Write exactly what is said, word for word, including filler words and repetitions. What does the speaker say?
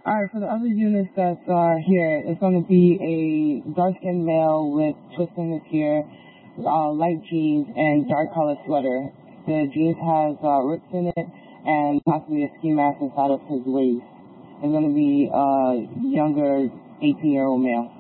Alright, for the other units that's uh, here, it's going to be a dark-skinned male with twists in his hair, uh, light jeans, and dark-colored sweater. The jeans has uh, rips in it and possibly a ski mask inside of his waist. It's going to be a younger eighteen-year-old male.